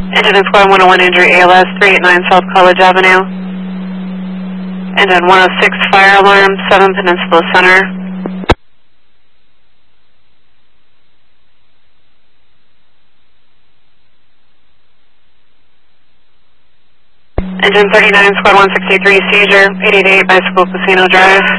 Engine in Squad 101 injury ALS 389 South College Avenue. Engine 106 fire alarm 7 Peninsula Center. Engine 39 Squad 163 seizure 888 Bicycle Casino Drive.